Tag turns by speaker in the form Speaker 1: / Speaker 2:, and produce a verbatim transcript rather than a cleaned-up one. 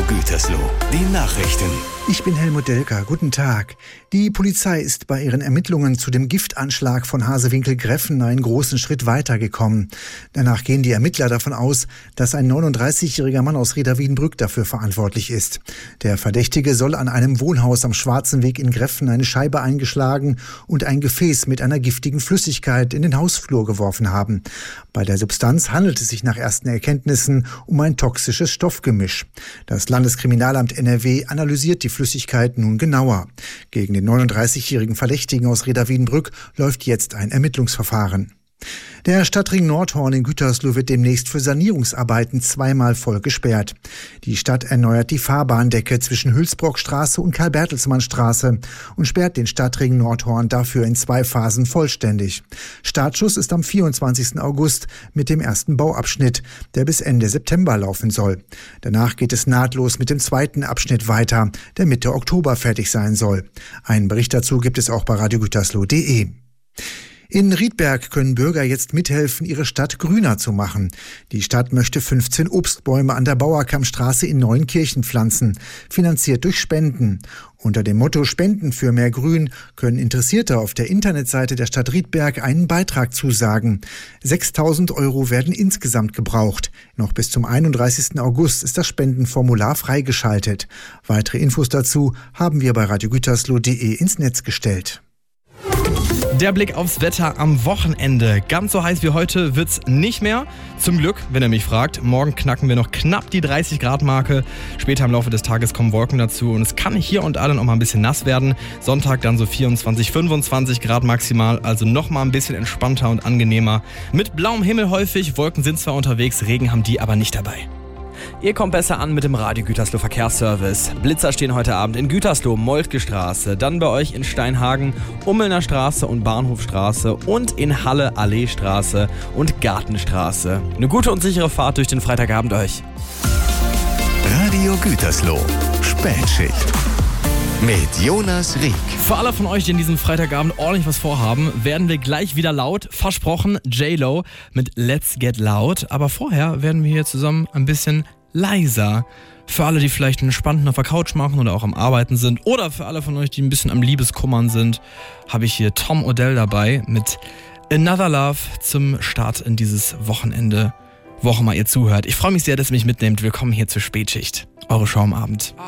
Speaker 1: Gütersloh, die Nachrichten.
Speaker 2: Ich bin Helmut Delker. Guten Tag. Die Polizei ist bei ihren Ermittlungen zu dem Giftanschlag von Hasewinkel-Greffen einen großen Schritt weitergekommen. Danach gehen die Ermittler davon aus, dass ein neununddreißigjähriger Mann aus Reda-Wiedenbrück dafür verantwortlich ist. Der Verdächtige soll an einem Wohnhaus am Schwarzenweg in Greffen eine Scheibe eingeschlagen und ein Gefäß mit einer giftigen Flüssigkeit in den Hausflur geworfen haben. Bei der Substanz handelt es sich nach ersten Erkenntnissen um ein toxisches Stoffgemisch. Das Landeskriminalamt N R W analysiert die Flüssigkeit nun genauer. Gegen den neununddreißigjährigen Verdächtigen aus Reda-Wiedenbrück läuft jetzt ein Ermittlungsverfahren. Der Stadtring Nordhorn in Gütersloh wird demnächst für Sanierungsarbeiten zweimal voll gesperrt. Die Stadt erneuert die Fahrbahndecke zwischen Hülsbrockstraße und Karl-Bertelsmann-Straße und sperrt den Stadtring Nordhorn dafür in zwei Phasen vollständig. Startschuss ist am vierundzwanzigsten August mit dem ersten Bauabschnitt, der bis Ende September laufen soll. Danach geht es nahtlos mit dem zweiten Abschnitt weiter, der Mitte Oktober fertig sein soll. Einen Bericht dazu gibt es auch bei radio gütersloh punkt de. In Riedberg können Bürger jetzt mithelfen, ihre Stadt grüner zu machen. Die Stadt möchte fünfzehn Obstbäume an der Bauerkammstraße in Neuenkirchen pflanzen, finanziert durch Spenden. Unter dem Motto Spenden für mehr Grün können Interessierte auf der Internetseite der Stadt Riedberg einen Beitrag zusagen. sechstausend Euro werden insgesamt gebraucht. Noch bis zum einunddreißigsten August ist das Spendenformular freigeschaltet. Weitere Infos dazu haben wir bei radio gütersloh punkt de ins Netz gestellt.
Speaker 3: Der Blick aufs Wetter am Wochenende. Ganz so heiß wie heute wird's nicht mehr. Zum Glück, wenn ihr mich fragt. Morgen knacken wir noch knapp die dreißig Grad Marke. Später im Laufe des Tages kommen Wolken dazu und es kann hier und da noch mal ein bisschen nass werden. Sonntag dann so vierundzwanzig, fünfundzwanzig Grad maximal, also noch mal ein bisschen entspannter und angenehmer. Mit blauem Himmel häufig, Wolken sind zwar unterwegs, Regen haben die aber nicht dabei. Ihr kommt besser an mit dem Radio Gütersloh Verkehrsservice. Blitzer stehen heute Abend in Gütersloh, Moltke Straße, dann bei euch in Steinhagen, Ummelner Straße und Bahnhofstraße und in Halle Alleestraße und Gartenstraße. Eine gute und sichere Fahrt durch den Freitagabend euch.
Speaker 1: Radio Gütersloh, Spätschicht mit Jonas Rieck.
Speaker 3: Für alle von euch, die in diesem Freitagabend ordentlich was vorhaben, werden wir gleich wieder laut. Versprochen, J-Lo mit Let's Get Loud. Aber vorher werden wir hier zusammen ein bisschen leiser. Für alle, die vielleicht einen Spannenden auf der Couch machen oder auch am Arbeiten sind. Oder für alle von euch, die ein bisschen am Liebeskummern sind, habe ich hier Tom Odell dabei mit Another Love zum Start in dieses Wochenende, wo auch immer ihr zuhört. Ich freue mich sehr, dass ihr mich mitnehmt. Willkommen hier zur Spätschicht. Eure Show am Abend.